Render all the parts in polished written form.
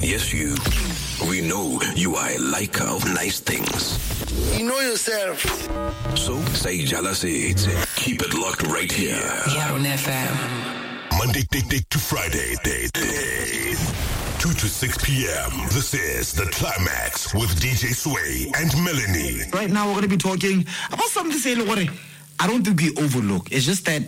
Yes, you. We know you are a liker of nice things. You know yourself. So, say Jalasi. Keep it locked right here. Here on FM. Monday to Friday, 2 to 6 p.m. This is The Climax with DJ Sway and Melanie. Right now, we're going to be talking about something to say, I don't think we overlook. It's just that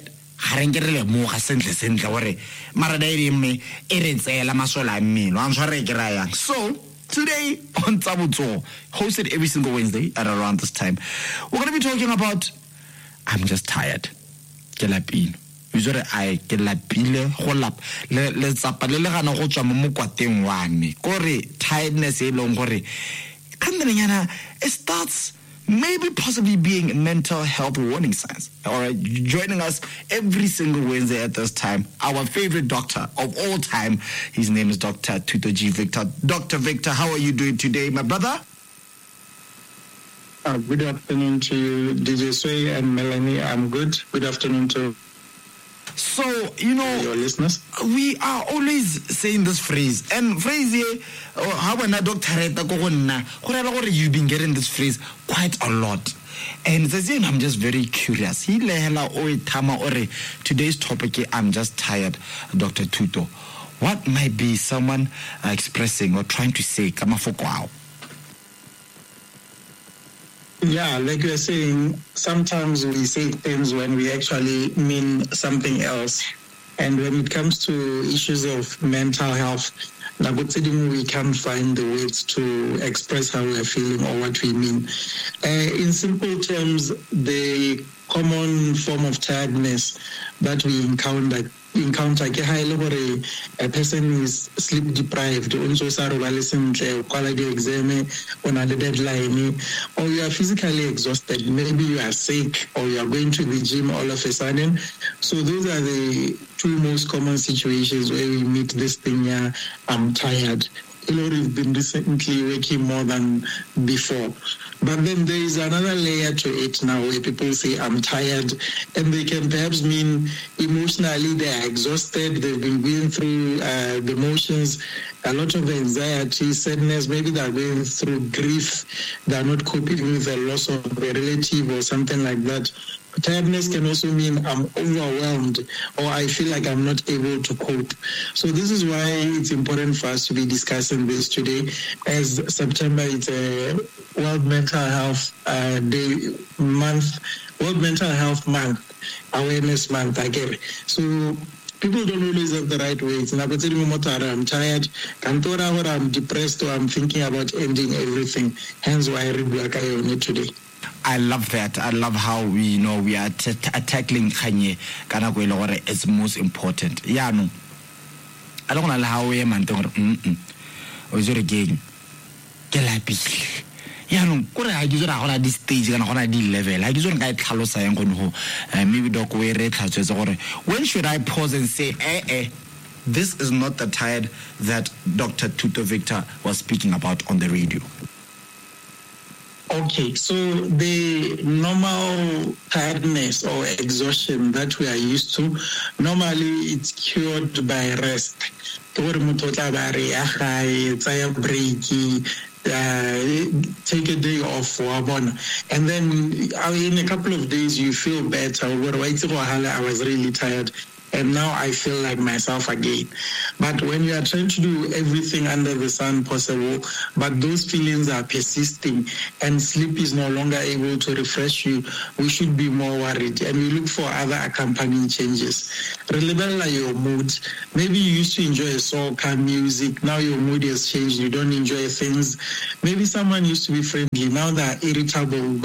so today on Tabuto, hosted every single Wednesday at around this time, we're going to be talking about I'm just tired. Usually I get lapile holap le tsapa le gana go tswa mo mokwateng wa me gore tiredness e long gore kandenyana it starts maybe possibly being mental health warning signs. All right, joining us every single Wednesday at this time, our favorite doctor of all time. His name is Dr. Tuto G. Victor. Dr. Victor, how are you doing today, my brother? Good afternoon to you, DJ Sway and Melanie. I'm good. Good afternoon to So, you know, your listeners. We are always saying this phrase. And phrase here, how when a doctor you've been getting this phrase quite a lot. And I'm just very curious. Today's topic, I'm just tired, Dr. Tuto. What might be someone expressing or trying to say, Yeah, like you're saying, sometimes we say things when we actually mean something else. And when it comes to issues of mental health, we can't find the words to express how we're feeling or what we mean. In simple terms, the common form of tiredness that we encounter a person is sleep deprived, also quality exam on a deadline, or you are physically exhausted. Maybe you are sick or you are going to the gym all of a sudden. So those are the two most common situations where we meet this thing here, I'm tired. Has been recently working more than before. But then there is another layer to it now where people say, I'm tired, and they can perhaps mean emotionally they are exhausted, they've been going through the motions, a lot of anxiety, sadness, maybe they're going through grief, they're not coping with the loss of a relative or something like that. Tiredness can also mean I'm overwhelmed or I feel like I'm not able to cope. So this is why it's important for us to be discussing this today, as September is a World Mental Health World Mental Health Month, Awareness Month again. So people don't always have the right words. I'm tired, I'm depressed, or I'm thinking about ending everything. Hence why I read Blakayo on it today. I love that. I love how we are tackling Kanye Kanakwela or it's most important. Yeah, no. I don't know how we man or is it again? Yeah, no. I just on this stage and on this level. I just want to Carlos maybe doc when should I pause and say, this is not the tired that Dr. Tuto Victor was speaking about on the radio? Okay, so the normal tiredness or exhaustion that we are used to, normally it's cured by rest. Take a day off, and then in a couple of days you feel better. I was really tired, and now I feel like myself again. But when you are trying to do everything under the sun possible, but those feelings are persisting and sleep is no longer able to refresh you, we should be more worried and we look for other accompanying changes. Relevant your mood. Maybe you used to enjoy soca music, now your mood has changed, you don't enjoy things. Maybe someone used to be friendly, now they're irritable,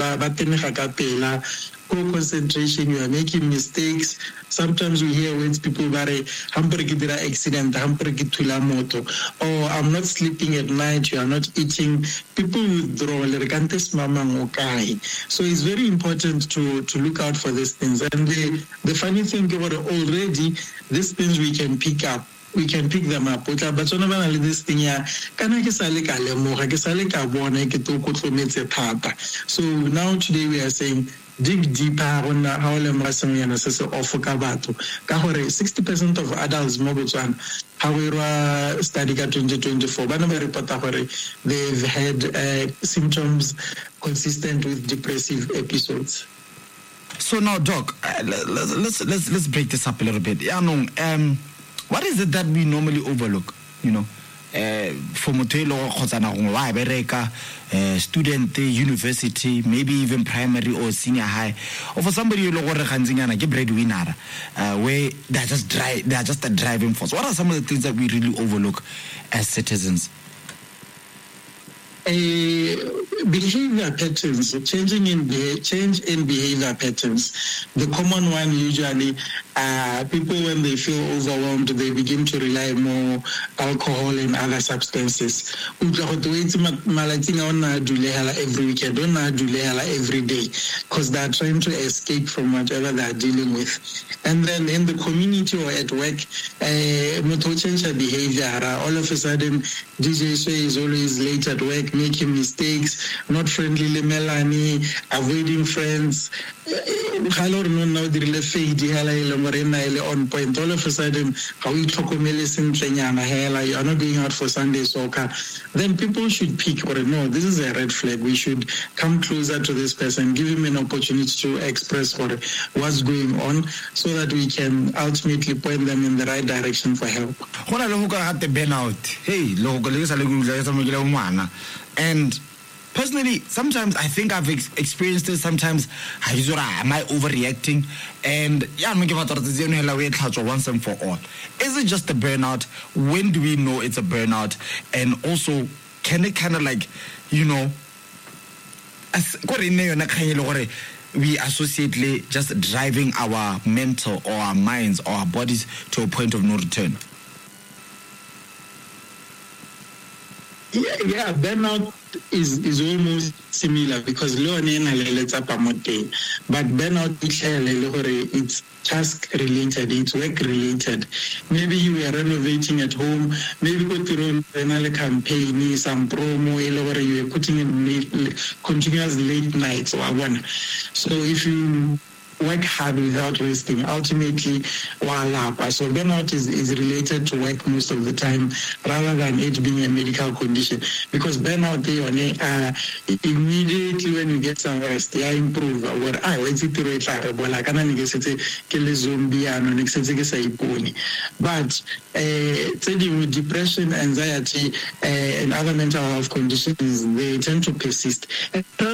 poor concentration, you are making mistakes. Sometimes we hear words people bare accident, or I'm not sleeping at night, you are not eating. People withdraw. So it's very important to look out for these things. And the funny thing about it, already, these things we can pick up. We can pick them up. But this thing here, so now today we are saying dig deeper on how le mraseng yana se se offer ka batho ka gore 60% of adults mo Botswana how we study ka 2024 ba no ba report gore they've had symptoms consistent with depressive episodes. So now, Doc, let's break this up a little bit. What is it that we normally overlook? You know, for motelo khotsana go wa bereka, student, university, maybe even primary or senior high, or for somebody who gore gantsinyana ke breadwinner, where they are just a driving force. What are some of the things that we really overlook as citizens? Behavior patterns, change in behavior patterns. The common one usually, people when they feel overwhelmed, they begin to rely more alcohol and other substances. Every weekend, every day, because they are trying to escape from whatever they are dealing with. And then in the community or at work, change behavior. All of a sudden, DJ Sway is always late at work, making mistakes, not friendly, Melanie, avoiding friends. On point. All of a sudden, you are not going out for Sunday soccer. Then people should pick, or no, this is a red flag. We should come closer to this person, give him an opportunity to express what's going on, so that we can ultimately point them in the right direction for help. And personally, sometimes I think I've experienced this. Sometimes am I overreacting? And once and for all, is it just a burnout? When do we know it's a burnout? And also, can it kind of we associate just driving our mental or our minds or our bodies to a point of no return? Yeah, burnout is almost similar because but burnout it's task related, it's work related. Maybe you were renovating at home, maybe you a campaign, some promo, you were putting in continuous late nights or one. So if you work hard without resting, ultimately, so burnout is related to work most of the time rather than it being a medical condition. Because burnout, immediately when you get some rest, they improve. But with depression, anxiety, and other mental health conditions, they tend to persist.